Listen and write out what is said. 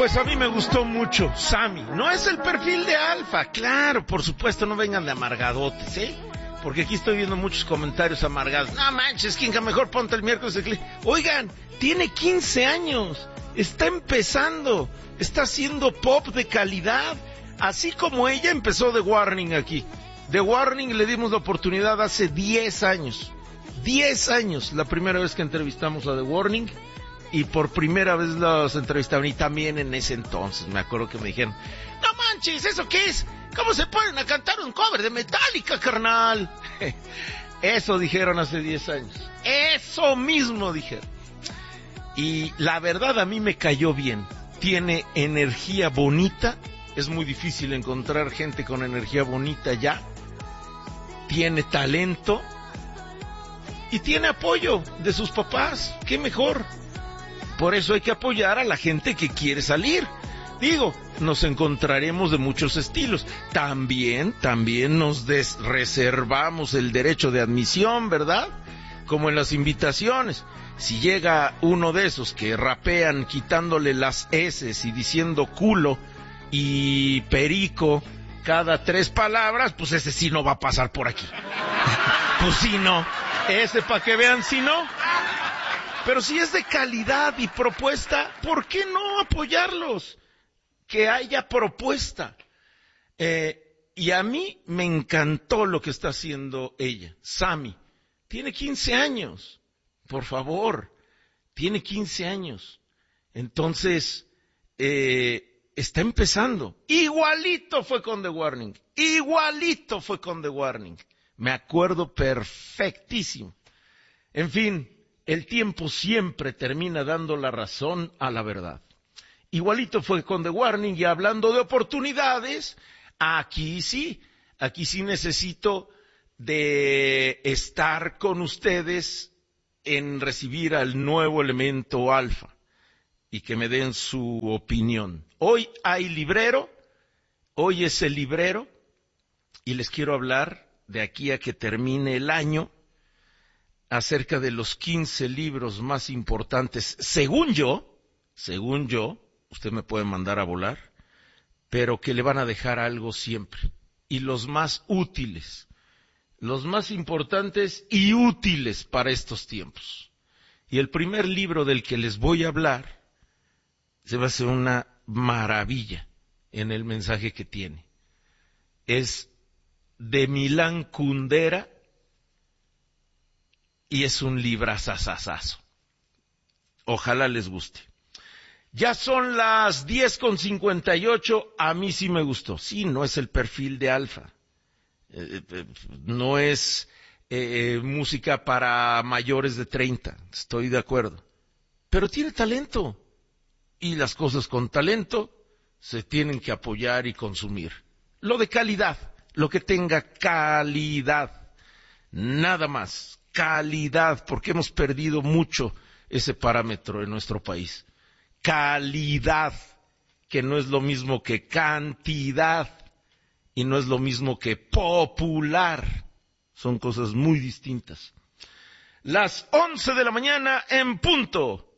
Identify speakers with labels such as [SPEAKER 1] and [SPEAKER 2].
[SPEAKER 1] Pues a mí me gustó mucho, Sammy. No es el perfil de Alfa, claro, por supuesto, no vengan de amargadotes, ¿eh? Porque aquí estoy viendo muchos comentarios amargados. No manches, Kinga, mejor ponte el miércoles de clip. Oigan, tiene 15 años, está empezando, está haciendo pop de calidad, así como ella empezó The Warning aquí. The Warning le dimos la oportunidad hace 10 años. 10 años, la primera vez que entrevistamos a The Warning. Y por primera vez los entrevistaron, y también en ese entonces me acuerdo que me dijeron: no manches, ¿eso qué es? ¿Cómo se ponen a cantar un cover de Metallica, carnal? Eso dijeron hace 10 años, eso mismo dijeron. Y la verdad a mí me cayó bien, tiene energía bonita, es muy difícil encontrar gente con energía bonita ya, tiene talento y tiene apoyo de sus papás, qué mejor. Por eso hay que apoyar a la gente que quiere salir. Digo, nos encontraremos de muchos estilos. También nos reservamos el derecho de admisión, ¿verdad? Como en las invitaciones. Si llega uno de esos que rapean quitándole las eses y diciendo culo y perico cada 3 palabras, pues ese sí no va a pasar por aquí. Pues sí, no. Ese para que vean si no. Pero si es de calidad y propuesta, ¿por qué no apoyarlos? Que haya propuesta. Y a mí me encantó lo que está haciendo ella, Sammy. Tiene 15 años, por favor, tiene 15 años. Entonces, está empezando. Igualito fue con The Warning, Me acuerdo perfectísimo. En fin. El tiempo siempre termina dando la razón a la verdad. Igualito fue con The Warning, y hablando de oportunidades, aquí sí necesito de estar con ustedes en recibir al nuevo elemento alfa y que me den su opinión. Hoy hay librero, hoy es el librero, y les quiero hablar de aquí a que termine el año acerca de los 15 libros más importantes, según yo, usted me puede mandar a volar, pero que le van a dejar algo siempre. Y los más útiles, los más importantes y útiles para estos tiempos. Y el primer libro del que les voy a hablar se va a hacer una maravilla en el mensaje que tiene. Es de Milán Kundera, y es un librazazazazo. Ojalá les guste. Ya son las 10:58, a mí sí me gustó. Sí, no es el perfil de Alfa. No es música para mayores de 30, estoy de acuerdo. Pero tiene talento. Y las cosas con talento se tienen que apoyar y consumir. Lo de calidad, lo que tenga calidad. Nada más. Calidad, porque hemos perdido mucho ese parámetro en nuestro país. Calidad, que no es lo mismo que cantidad y no es lo mismo que popular. Son cosas muy distintas. Las 11 de la mañana en punto.